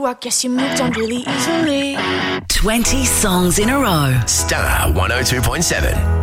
you, I guess you moved on really easily. 20 songs in a row. Star 102.7.